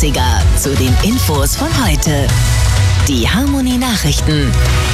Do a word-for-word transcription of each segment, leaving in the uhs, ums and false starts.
achtziger zu den Infos von heute. Die Harmony Nachrichten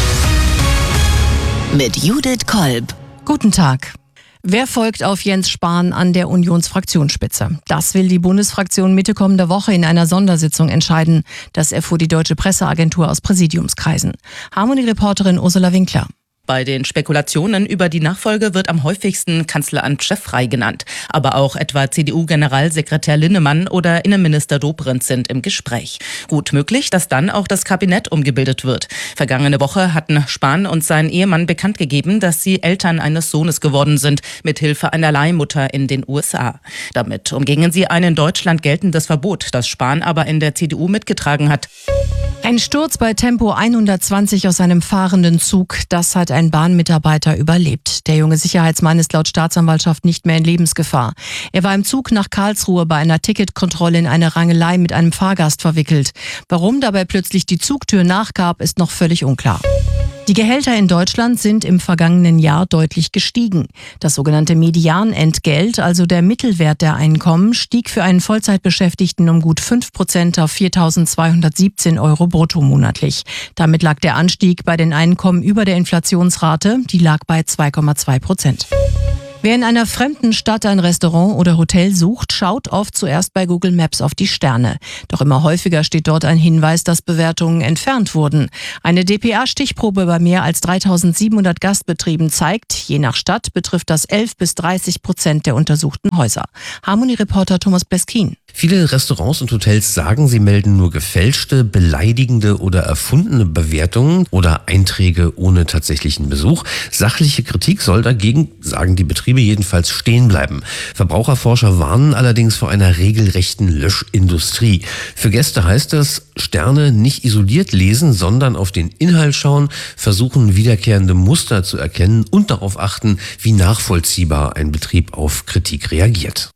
mit Judith Kolb. Guten Tag. Wer folgt auf Jens Spahn an der Unionsfraktionsspitze? Das will die Bundesfraktion Mitte kommender Woche in einer Sondersitzung entscheiden. Das erfuhr die Deutsche Presseagentur aus Präsidiumskreisen. Harmony-Reporterin Ursula Winkler. Bei den Spekulationen über die Nachfolge wird am häufigsten Kanzleramt Chef-Frey genannt. Aber auch etwa C D U-Generalsekretär Linnemann oder Innenminister Dobrindt sind im Gespräch. Gut möglich, dass dann auch das Kabinett umgebildet wird. Vergangene Woche hatten Spahn und sein Ehemann bekannt gegeben, dass sie Eltern eines Sohnes geworden sind, mit Hilfe einer Leihmutter in den U S A. Damit umgingen sie ein in Deutschland geltendes Verbot, das Spahn aber in der C D U mitgetragen hat. Ein Sturz bei Tempo hundertzwanzig aus einem fahrenden Zug, das hat ein Bahnmitarbeiter überlebt. Der junge Sicherheitsmann ist laut Staatsanwaltschaft nicht mehr in Lebensgefahr. Er war im Zug nach Karlsruhe bei einer Ticketkontrolle in eine Rangelei mit einem Fahrgast verwickelt. Warum dabei plötzlich die Zugtür nachgab, ist noch völlig unklar. Die Gehälter in Deutschland sind im vergangenen Jahr deutlich gestiegen. Das sogenannte Medianentgelt, also der Mittelwert der Einkommen, stieg für einen Vollzeitbeschäftigten um gut fünf Prozent auf viertausendzweihundertsiebzehn Euro brutto monatlich. Damit lag der Anstieg bei den Einkommen über der Inflationsrate, die lag bei zwei Komma zwei Prozent. Wer in einer fremden Stadt ein Restaurant oder Hotel sucht, schaut oft zuerst bei Google Maps auf die Sterne. Doch immer häufiger steht dort ein Hinweis, dass Bewertungen entfernt wurden. Eine D P A-Stichprobe bei mehr als dreitausendsiebenhundert Gastbetrieben zeigt, je nach Stadt betrifft das elf bis dreißig Prozent der untersuchten Häuser. Harmony-Reporter Thomas Bleskin. Viele Restaurants und Hotels sagen, sie melden nur gefälschte, beleidigende oder erfundene Bewertungen oder Einträge ohne tatsächlichen Besuch. Sachliche Kritik soll dagegen, sagen die Betriebe, jedenfalls stehen bleiben. Verbraucherforscher warnen allerdings vor einer regelrechten Löschindustrie. Für Gäste heißt das, Sterne nicht isoliert lesen, sondern auf den Inhalt schauen, versuchen wiederkehrende Muster zu erkennen und darauf achten, wie nachvollziehbar ein Betrieb auf Kritik reagiert.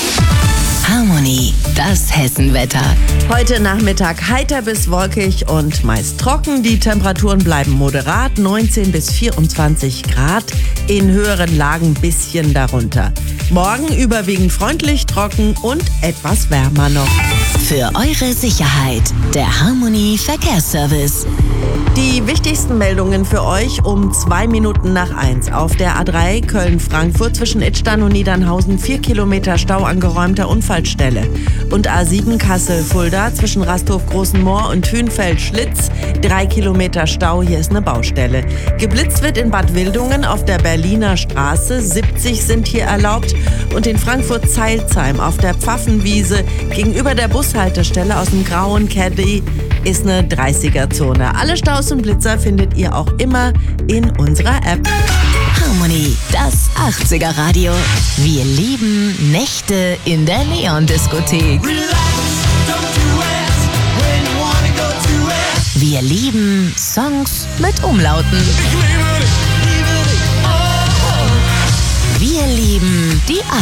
Harmony, das Hessenwetter. Heute Nachmittag heiter bis wolkig und meist trocken. Die Temperaturen bleiben moderat, neunzehn bis vierundzwanzig Grad. In höheren Lagen bisschen darunter. Morgen überwiegend freundlich, trocken und etwas wärmer noch. Für eure Sicherheit, der Harmony Verkehrsservice. Die wichtigsten Meldungen für euch um zwei Minuten nach eins. Auf der A drei Köln-Frankfurt zwischen Idstein und Niedernhausen vier Kilometer Stau an geräumter Unfallstelle. Und A sieben Kassel-Fulda zwischen Rasthof-Großenmoor und Hünfeld-Schlitz drei Kilometer Stau, hier ist eine Baustelle. Geblitzt wird in Bad Wildungen auf der Berliner Straße, siebzig sind hier erlaubt. Und in Frankfurt-Zeilsheim auf der Pfaffenwiese gegenüber der Bushaltestelle aus dem grauen Caddy ist eine dreißiger-Zone. Alle Staus und Blitzer findet ihr auch immer in unserer App. Harmony, das achtziger-Radio. Wir lieben Nächte in der Neon-Diskothek. Wir lieben Songs mit Umlauten. Wir lieben die